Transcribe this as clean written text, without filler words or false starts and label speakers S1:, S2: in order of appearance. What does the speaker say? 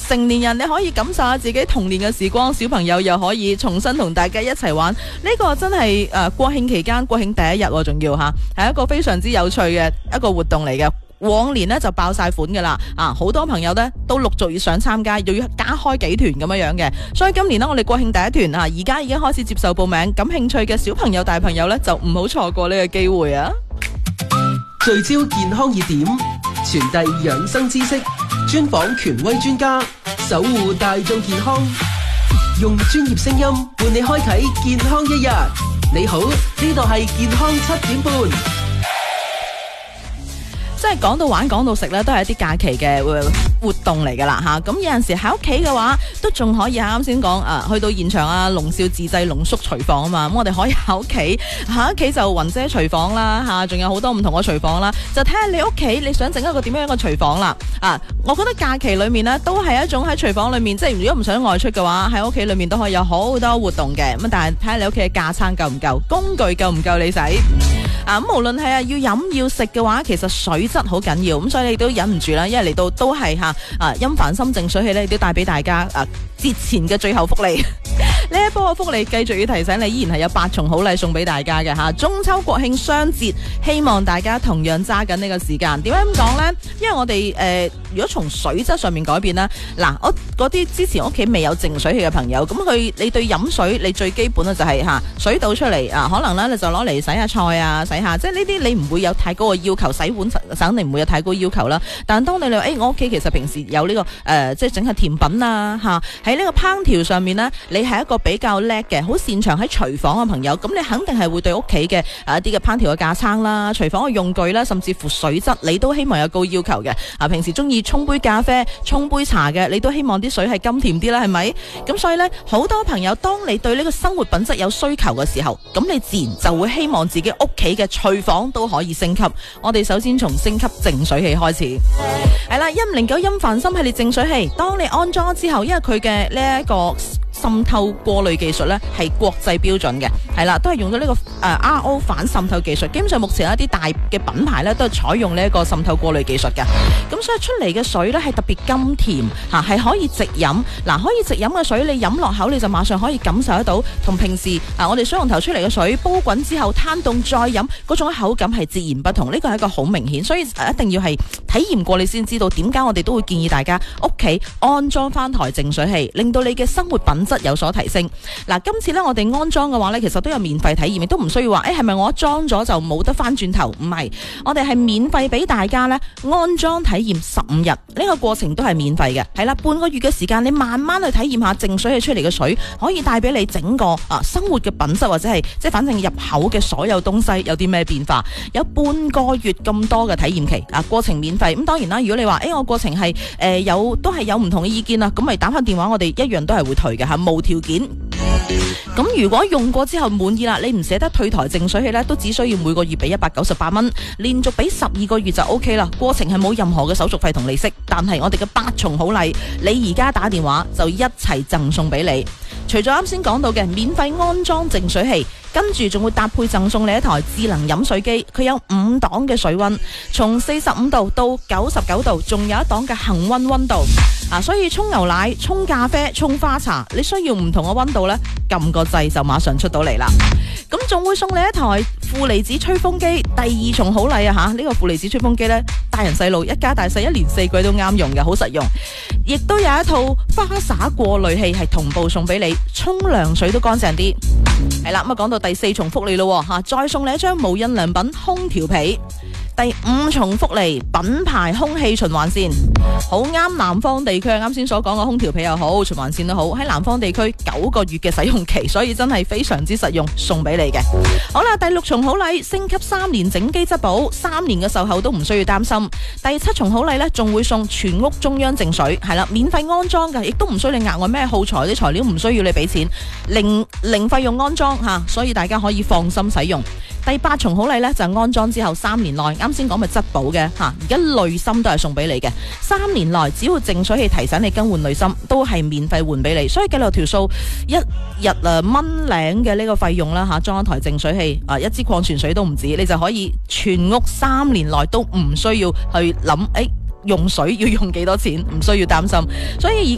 S1: 成年人你可以感受下自己童年嘅時光，小朋友又可以重新同大家一齊玩。呢個真係國慶期間，國慶第一日仲要吓，係一個非常之有趣嘅一個活動嚟嘅。往年呢就爆晒款噶啦，好多朋友呢都陸續要想參加，又要加開幾團咁樣嘅。所以今年呢，我哋國慶第一團而家已經開始接受報名，感興趣嘅小朋友大朋友呢就唔好錯過呢個機會啊！
S2: 聚焦健康熱點，傳遞養生知識，專訪權威專家，守護大眾健康，用專業聲音伴你開啟健康一日。你好，呢度係健康7點半。
S1: 即係講到玩講到食咧，都係一啲假期嘅活動嚟噶啦吓。咁有陣時喺屋企嘅話，都仲可以啱先講去到現場龍少自製濃縮廚房啊嘛。咁我哋可以喺屋企就雲姐廚房啦吓，仲有好多唔同嘅廚房啦。就睇下你屋企你想整一個點樣嘅廚房啦。我覺得假期裏面呢，都係一種喺廚房裏面，即係如果唔想外出嘅話，喺屋企裏面都可以有好多活動嘅。咁但係睇下你屋企嘅架撐夠唔夠，工具夠唔夠你使。咁無論係要飲要食嘅話，其實水質好緊要，咁所以你都忍唔住啦，因為嚟到都係陰凡心淨水氣咧，都帶俾大家節前嘅最後福利。呢一波嘅福利繼續要提醒你，依然係有8重好禮送俾大家嘅吓。中秋國慶雙節，希望大家同樣揸緊呢個時間。點解咁講呢？因為我哋如果從水質上面改變啦，我嗰啲之前屋企未有淨水器嘅朋友，咁你對飲水你最基本嘅就係水倒出嚟可能咧你就攞嚟洗下菜洗下，即係呢啲你唔會有太高嘅要求，洗碗肯定唔會有太高要求啦。但係當你話我屋企其實平時有呢個即係整下甜品喺呢個烹調上面呢，你係一個比較叻嘅，好擅長喺廚房嘅朋友，咁你肯定係會對屋企嘅一啲嘅烹調嘅架撐啦、廚房嘅用具啦，甚至乎水質，你都希望有高要求嘅。平時中意沖杯咖啡、沖杯茶嘅，你都希望啲水係甘甜啲啦，係咪？咁所以呢，好多朋友當你對呢個生活品質有需求嘅時候，咁你自然就會希望自己屋企嘅廚房都可以升級。我哋首先從升級淨水器開始，係啦，1509陰凡心系列淨水器，當你安裝之後，因為佢嘅呢一個滲透過濾技術呢係國際標準嘅，係啦，都係用咗呢個RO 反滲透技術。基本上目前一啲大嘅品牌呢都係採用呢一個滲透過濾技術嘅。咁所以出嚟嘅水呢係特別甘甜係可以直飲。可以直飲嘅水，你飲落口你就馬上可以感受得到，同平時我哋水龍頭出嚟嘅水煲滾之後攤凍再飲嗰種口感係截然不同。呢個係一個好明顯，所以一定要係體驗過你先知道點解我哋都會建議大家屋企安裝翻台淨水器，令到你嘅生活品質有所提升。今次呢，我哋安裝嘅話呢，其實都有免費體驗，亦都唔需要話係咪我裝咗就冇得翻轉頭？唔係，我哋係免費俾大家呢安裝體驗15日，呢個過程都係免費嘅。係啦，半個月嘅時間，你慢慢去體驗下淨水器出嚟嘅水可以帶俾你整個生活嘅品質，或者係即係反正入口嘅所有東西有啲咩變化。有半個月咁多嘅體驗期，過程免費。咁當然啦，如果你話我過程係都係有唔同嘅意見啦，咁咪打返電話，我哋一樣都係會退嘅吓，無條件。咁如果用過之後滿意啦，你唔捨得退台淨水器呢，都只需要每個月俾198蚊，連續俾12個月就 OK 啦。過程係冇任何嘅手續費同利息，但係我哋嘅8重好禮，你而家打電話就一齊贈送俾你。除咗啱先講到嘅免費安裝淨水器，跟住仲會搭配贈送你一台智能飲水機，佢有5檔嘅水溫，從45度到99度，仲有一檔嘅恒溫溫度。所以沖牛奶、沖咖啡、沖花茶，你需要唔同嘅溫度呢，撳個掣就馬上出到嚟啦。咁仲會送你一台負離子吹風機，第2重好禮啊！呢個負離子吹風機呢，大人細路一家大細1年4季都啱用嘅，好實用。亦都有一套花灑過濾器係同步送俾你，沖涼水都乾淨啲。係啦，咁講到第4重福利咯，再送你一張無印良品空調被。第5重福利，品牌空氣循環扇，好啱南方地區。啱先所講嘅空調被又好，循環扇都好，喺南方地區9個月嘅使用期，所以真係非常之實用，送俾你嘅。好啦，第6重好禮，升級3年整機質保，3年嘅售後都唔需要擔心。第7重好禮呢，仲會送全屋中央淨水，係啦，免費安裝嘅，亦都唔需要你額外咩耗材，啲材料唔需要你俾錢，零費用安裝吓，所以大家可以放心使用。第8重好禮呢，就係安裝之後3年內，啱先講咪質保嘅吓，而家濾芯都係送俾你嘅。3年內只要淨水器提醒你更換濾芯，都係免費換俾你。所以計落條數，一日蚊零嘅呢個費用啦吓，裝一台淨水器一支礦泉水都唔止，你就可以全屋3年內都唔需要去諗用水要用幾多錢，唔需要擔心。所以